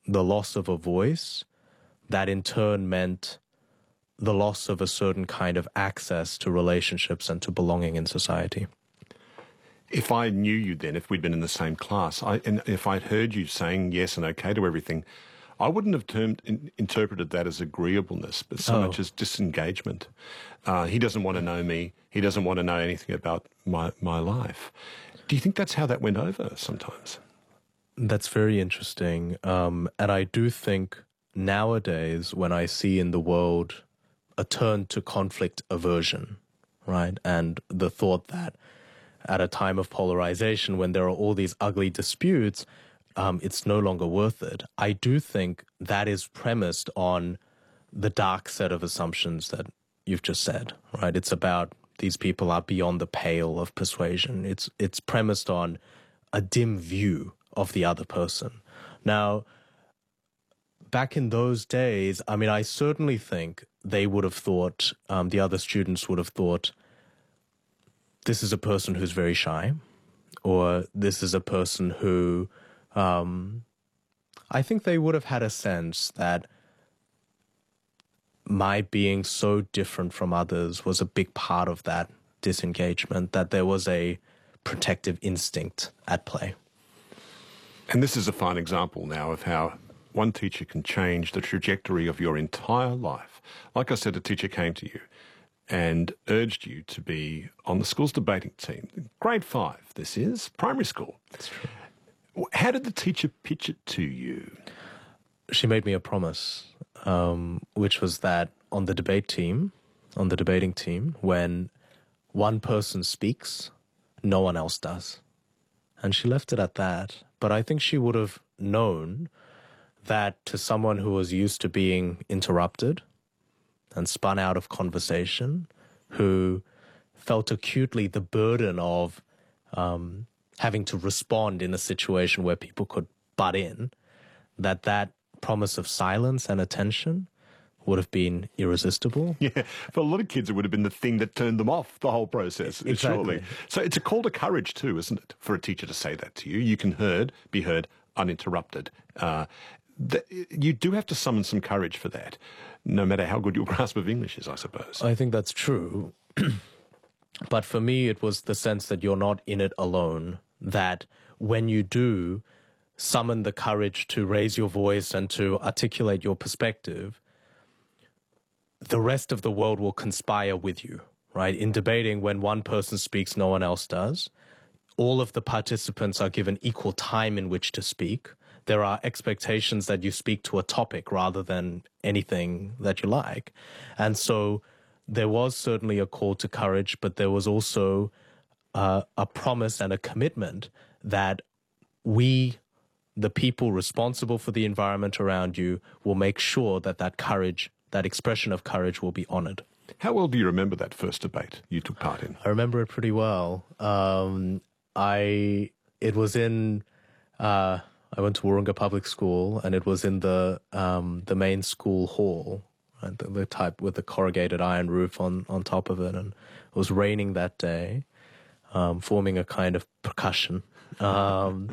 the loss of a voice, that in turn meant the loss of a certain kind of access to relationships and to belonging in society. If I knew you then, if we'd been in the same class, and if I'd heard you saying yes and okay to everything, I wouldn't have interpreted that as agreeableness, but so much as disengagement. He doesn't want to know me. He doesn't want to know anything about my life. Do you think that's how that went over sometimes? That's very interesting. And I do think nowadays when I see in the world a turn to conflict aversion, right, and the thought that at a time of polarization when there are all these ugly disputes, it's no longer worth it. I do think that is premised on the dark set of assumptions that you've just said, right? It's about these people are beyond the pale of persuasion. It's premised on a dim view of the other person. Now, back in those days, I mean, I certainly think they would have thought, the other students would have thought, this is a person who's very shy, or this is a person who, I think they would have had a sense that my being so different from others was a big part of that disengagement, that there was a protective instinct at play. And this is a fine example now of how one teacher can change the trajectory of your entire life. Like I said, a teacher came to you and urged you to be on the school's debating team. Grade 5, this is, primary school. That's true. How did the teacher pitch it to you? She made me a promise, which was that on the debating team, when one person speaks, no one else does. And she left it at that. But I think she would have known that to someone who was used to being interrupted and spun out of conversation, who felt acutely the burden of having to respond in a situation where people could butt in, that promise of silence and attention would have been irresistible. Yeah, for a lot of kids, it would have been the thing that turned them off the whole process, exactly. Surely. So it's a call to courage too, isn't it, for a teacher to say that to you? You can be heard uninterrupted. You do have to summon some courage for that, no matter how good your grasp of English is, I suppose. I think that's true. But for me, it was the sense that you're not in it alone, that when you do summon the courage to raise your voice and to articulate your perspective, the rest of the world will conspire with you, right? In debating, when one person speaks, no one else does. All of the participants are given equal time in which to speak. There are expectations that you speak to a topic rather than anything that you like. And so there was certainly a call to courage, but there was also a promise and a commitment that we, the people responsible for the environment around you, will make sure that that courage, that expression of courage, will be honored. How well do you remember that first debate you took part in? I remember it pretty well. It was in, I went to Warringah Public School, and it was in the main school hall, right? The type with the corrugated iron roof on top of it, and it was raining that day, forming a kind of percussion. And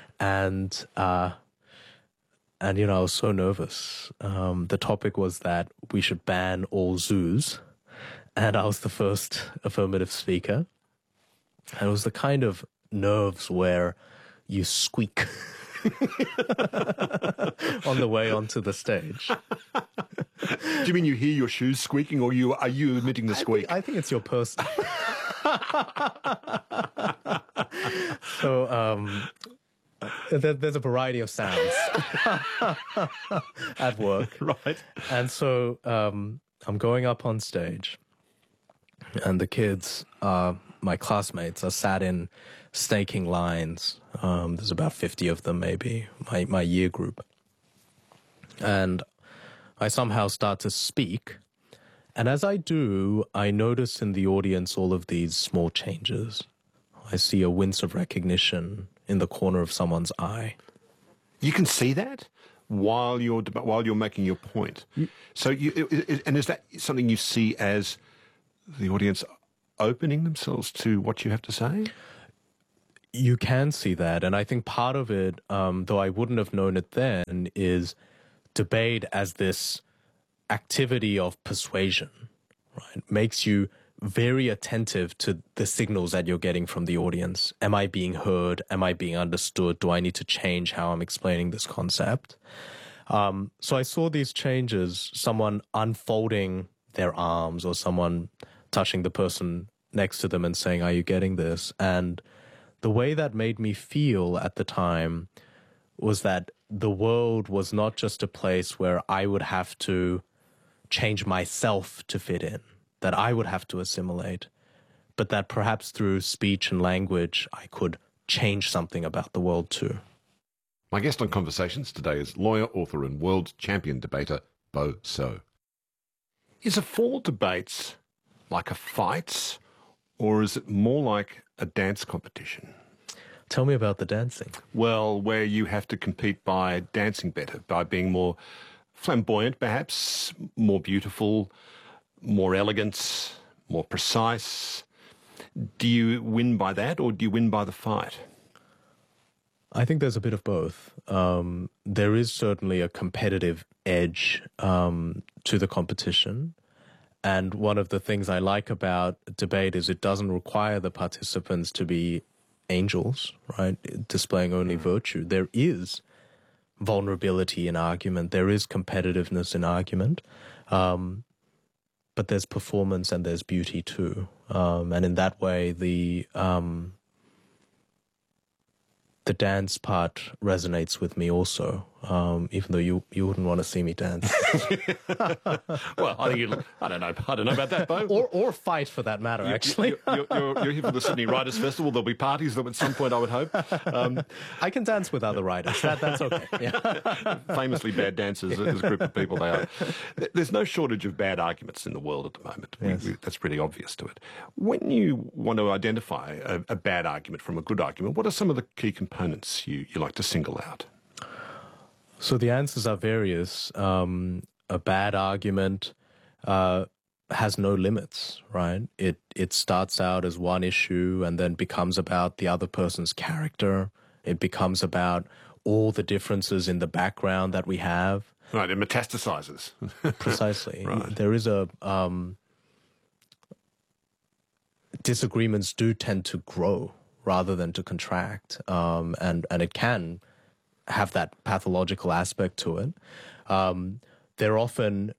you know, I was so nervous. The topic was that we should ban all zoos, and I was the first affirmative speaker. And it was the kind of nerves where you squeak on the way onto the stage. Do you mean you hear your shoes squeaking, or are you emitting the squeak? I think it's your person. So there's a variety of sounds at work. Right. And so I'm going up on stage, and the kids, my classmates, are sat in snaking lines. There's about 50 of them, maybe, my year group. And I somehow start to speak. And as I do, I notice in the audience all of these small changes. I see a wince of recognition in the corner of someone's eye. You can see that while you're making your point. So and is that something you see as the audience opening themselves to what you have to say? You can see that. And I think part of it, though I wouldn't have known it then, is debate as this activity of persuasion, right? Makes you very attentive to the signals that you're getting from the audience. Am I being heard? Am I being understood? Do I need to change how I'm explaining this concept? So I saw these changes, someone unfolding their arms or someone touching the person next to them and saying, are you getting this? And the way that made me feel at the time was that the world was not just a place where I would have to change myself to fit in, that I would have to assimilate, but that perhaps through speech and language, I could change something about the world too. My guest on Conversations today is lawyer, author and world champion debater Bo So. Is a fall debates like a fight, or is it more like a dance competition? Tell me about the dancing. Well, where you have to compete by dancing better, by being more flamboyant perhaps, more beautiful, more elegant, more precise. Do you win by that, or do you win by the fight? I think there's a bit of both. There is certainly a competitive edge to the competition. And one of the things I like about debate is it doesn't require the participants to be angels, right? Displaying only virtue. There is vulnerability in argument. There is competitiveness in argument. But there's performance and there's beauty too. And in that way, the dance part resonates with me also, even though you wouldn't want to see me dance. Well, I don't know about that, Bo. Or fight for that matter, actually. You're here for the Sydney Writers' Festival. There'll be parties at some point, I would hope. I can dance with other writers. That's okay. Yeah. Famously bad dancers, as a group of people they are. There's no shortage of bad arguments in the world at the moment. Yes. That's pretty obvious to it. When you want to identify a bad argument from a good argument, what are some of the key components you like to single out? So the answers are various. A bad argument has no limits, right? It starts out as one issue and then becomes about the other person's character. It becomes about all the differences in the background that we have. Right, it metastasizes. Precisely. Right. There is a... disagreements do tend to grow rather than to contract, and it can have that pathological aspect to it. They're often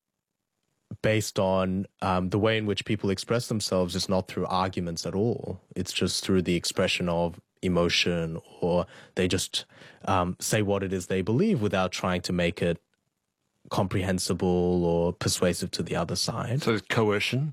based on the way in which people express themselves is not through arguments at all. It's just through the expression of emotion, or they just say what it is they believe without trying to make it comprehensible or persuasive to the other side. So coercion,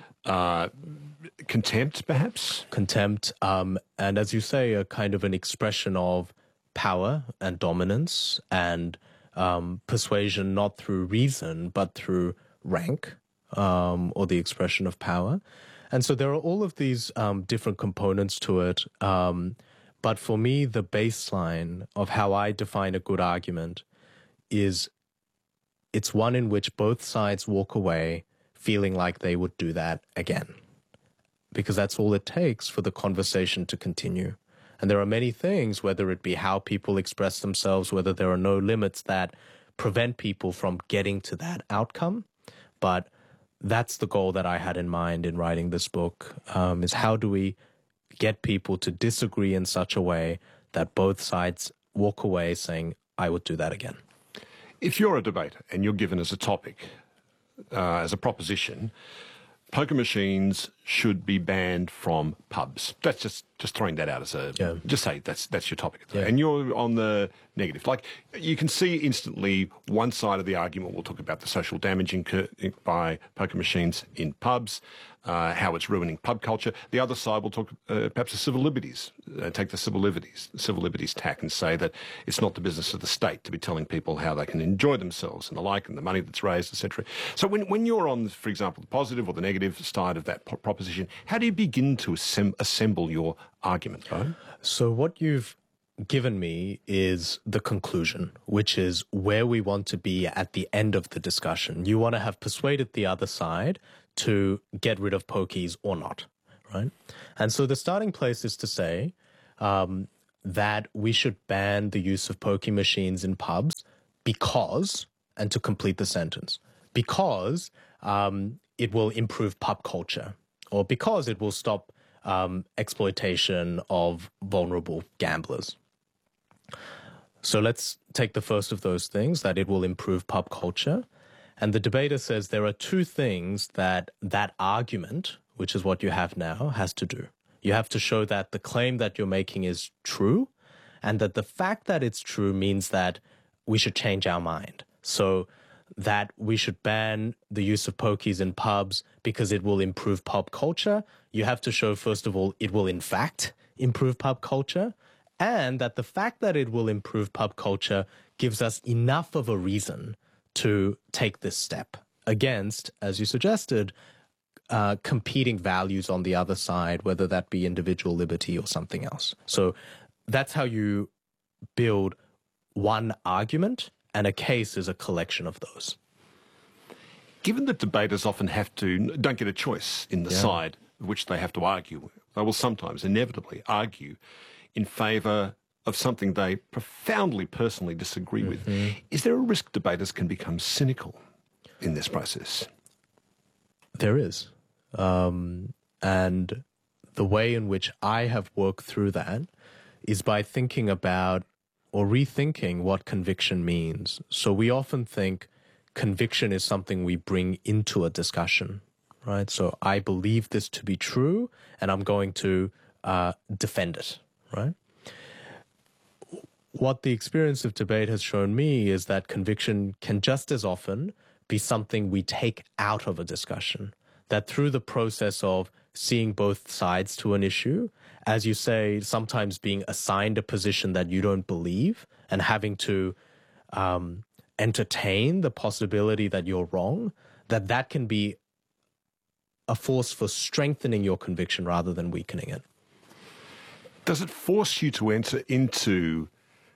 contempt, perhaps? Contempt, and as you say, a kind of an expression of power and dominance and persuasion, not through reason, but through rank, or the expression of power. And so there are all of these different components to it. But for me, the baseline of how I define a good argument is it's one in which both sides walk away feeling like they would do that again. Because that's all it takes for the conversation to continue. And there are many things, whether it be how people express themselves, whether there are no limits that prevent people from getting to that outcome. But that's the goal that I had in mind in writing this book, is how do we get people to disagree in such a way that both sides walk away saying, I would do that again. If you're a debater and you're given as a topic, as a proposition, poker machines should be banned from pubs. That's just throwing that out as a... Yeah. Just say that's your topic. Yeah. And you're on the negative. Like, you can see instantly one side of the argument will talk about the social damaging by poker machines in pubs, how it's ruining pub culture. The other side will talk perhaps the civil liberties, take the civil liberties tack and say that it's not the business of the state to be telling people how they can enjoy themselves and the like and the money that's raised, etc. So when you're on, for example, the positive or the negative side of that proposition, how do you begin to assemble your argument, right? So what you've given me is the conclusion, which is where we want to be at the end of the discussion. You want to have persuaded the other side to get rid of pokies or not, right? And so the starting place is to say, that we should ban the use of pokie machines in pubs because, and to complete the sentence, because it will improve pub culture, or because it will stop exploitation of vulnerable gamblers. So let's take the first of those things, that it will improve pub culture. And the debater says there are two things that argument, which is what you have now, has to do. You have to show that the claim that you're making is true, and that the fact that it's true means that we should change our mind. So that we should ban the use of pokies in pubs because it will improve pub culture. You have to show, first of all, it will in fact improve pub culture, and that the fact that it will improve pub culture gives us enough of a reason to take this step against, as you suggested, competing values on the other side, whether that be individual liberty or something else. So that's how you build one argument, and a case is a collection of those. Given that debaters often don't get a choice in the side of which they have to argue, they will sometimes inevitably argue in favour of something they profoundly personally disagree with. Is there a risk debaters can become cynical in this process? There is. And the way in which I have worked through that is by thinking about or rethinking what conviction means. So we often think conviction is something we bring into a discussion, right? So I believe this to be true, and I'm going to defend it, right? What the experience of debate has shown me is that conviction can just as often be something we take out of a discussion. That through the process of seeing both sides to an issue, as you say, sometimes being assigned a position that you don't believe and having to entertain the possibility that you're wrong, that can be a force for strengthening your conviction rather than weakening it. Does it force you to enter into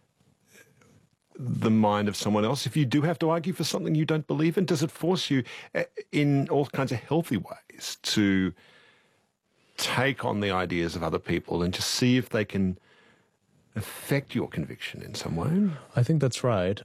the mind of someone else if you do have to argue for something you don't believe in? Does it force you in all kinds of healthy ways to take on the ideas of other people and just see if they can affect your conviction in some way? I think that's right.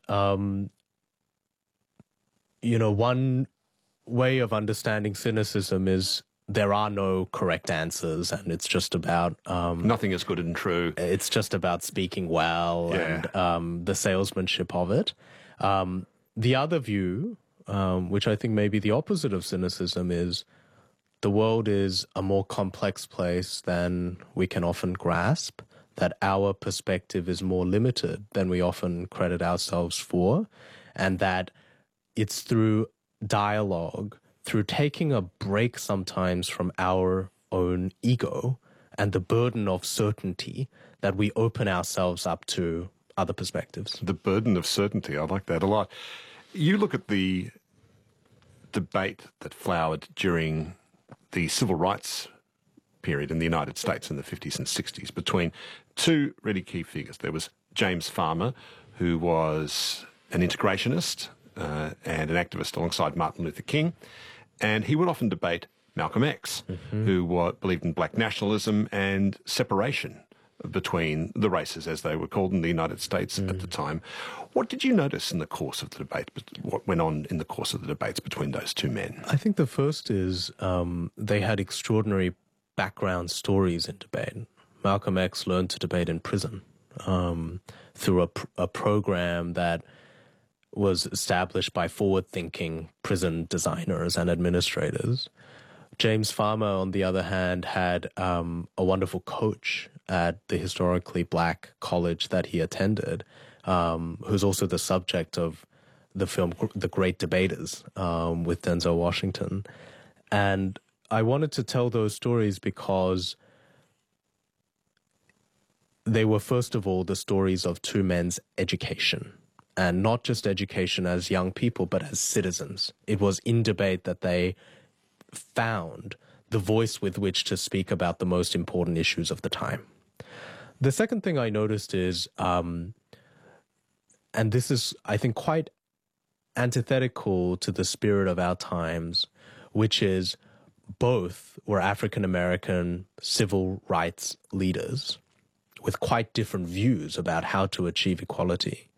One way of understanding cynicism is there are no correct answers, and it's just about nothing is good and true. It's just about speaking well and the salesmanship of it. The other view, which I think may be the opposite of cynicism, is the world is a more complex place than we can often grasp, that our perspective is more limited than we often credit ourselves for, and that it's through dialogue, through taking a break sometimes from our own ego and the burden of certainty, that we open ourselves up to other perspectives. The burden of certainty, I like that a lot. You look at the debate that flowered during the civil rights period in the United States in the 50s and 60s between two really key figures. There was James Farmer, who was an integrationist and an activist alongside Martin Luther King, and he would often debate Malcolm X, who believed in black nationalism and separation between the races, as they were called in the United States at the time. What did you notice in the course of the debate? What went on in the course of the debates between those two men? I think the first is they had extraordinary background stories in debate. Malcolm X learned to debate in prison through a program that was established by forward-thinking prison designers and administrators. James Farmer, on the other hand, had a wonderful coach at the historically black college that he attended, who's also the subject of the film The Great Debaters with Denzel Washington. And I wanted to tell those stories because they were, first of all, the stories of two men's education. And not just education as young people, but as citizens. It was in debate that they found the voice with which to speak about the most important issues of the time. The second thing I noticed is, and this is, I think, quite antithetical to the spirit of our times, which is both were African-American civil rights leaders with quite different views about how to achieve equality.